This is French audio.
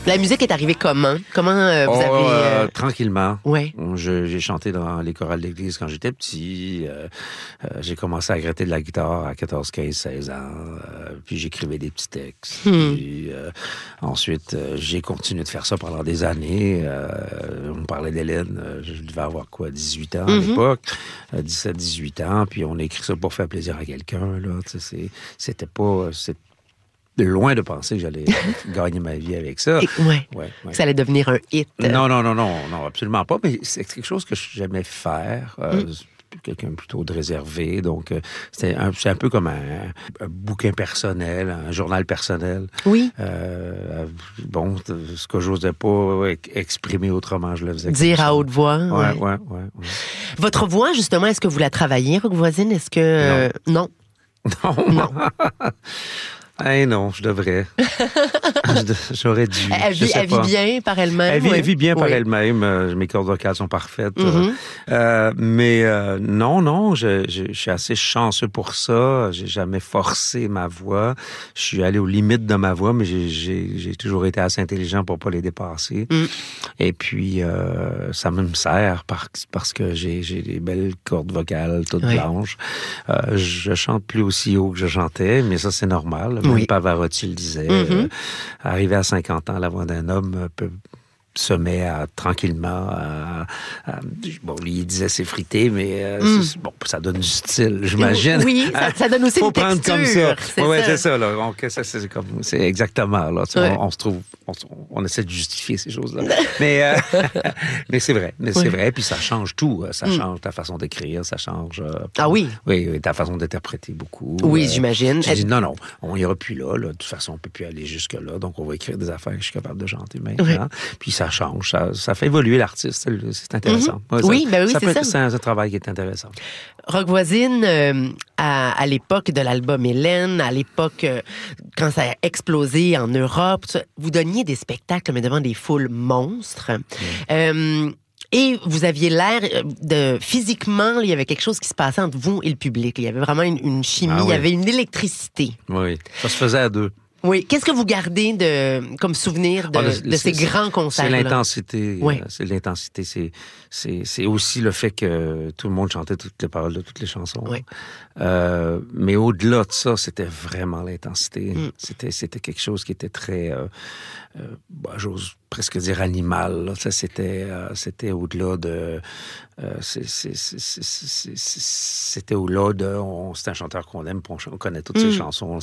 La musique est arrivée comment? Comment vous avez... Tranquillement. Ouais. J'ai chanté dans les chorales d'église quand j'étais petit. J'ai commencé à gratter de la guitare à 14, 15, 16 ans. Puis j'écrivais des petits textes. Puis, ensuite, j'ai continué de faire ça pendant des années. On parlait d'Hélène. Je devais avoir 18 ans à l'époque. 17, 18 ans. Puis on a écrit ça pour faire plaisir à quelqu'un. Là. C'était pas... loin de penser que j'allais gagner ma vie avec ça. Ouais. Ça allait devenir un hit. Non, absolument pas. Mais c'est quelque chose que j'aimais faire. Quelqu'un plutôt de réservé. Donc, c'est un peu comme un bouquin personnel, un journal personnel. Oui. Bon, ce que j'osais pas exprimer autrement, je le faisais. Dire à haute voix. Ouais. Votre voix, justement, est-ce que vous la travaillez, Rock Voisine? Est-ce que... Non. Non. Non, je devrais. J'aurais dû. Elle vit bien par elle-même. Elle vit bien par elle-même. Mes cordes vocales sont parfaites. Mais non, je suis assez chanceux pour ça. J'ai jamais forcé ma voix. Je suis allé aux limites de ma voix, mais j'ai toujours été assez intelligent pour pas les dépasser. Et puis, ça me sert parce que j'ai des belles cordes vocales toutes blanches. Je chante plus aussi haut que je chantais, mais ça, c'est normal. Même Pavarotti le disait. Arrivé à 50 ans, la voix d'un homme se met tranquillement bon, lui, il disait s'effriter, mais bon, ça donne du style, j'imagine. Oui, ça donne aussi une texture. Faut prendre comme ça. Oui, c'est ça. Là. Donc, c'est exactement. Là. On se trouve... On essaie de justifier ces choses-là. Mais c'est vrai. C'est vrai. Puis ça change tout. Ça change ta façon d'écrire. Ça change... oui? Oui, ta façon d'interpréter beaucoup. Oui, j'imagine. J'ai dit non, on n'ira plus là. De toute façon, on ne peut plus aller jusque-là. Donc, on va écrire des affaires que je suis capable de chanter maintenant. Puis ça change. Ça fait évoluer l'artiste. C'est intéressant. Oui, c'est ça. C'est un travail qui est intéressant. Rock Voisine, à l'époque de l'album Hélène, à l'époque quand ça a explosé en Europe, vous donniez des spectacles, mais devant des foules monstres. Et vous aviez l'air de... Physiquement, il y avait quelque chose qui se passait entre vous et le public. Il y avait vraiment une chimie, il y avait une électricité. Oui, ça se faisait à deux. Oui. Qu'est-ce que vous gardez comme souvenir de ces grands concerts? C'est l'intensité. C'est l'intensité. C'est aussi le fait que tout le monde chantait toutes les paroles de toutes les chansons. Oui. Mais au-delà de ça, c'était vraiment l'intensité. C'était quelque chose qui était très, j'ose presque dire animal. Là. Ça, c'était au-delà de... c'était au-delà de... C'est un chanteur qu'on aime, on connaît toutes ses chansons.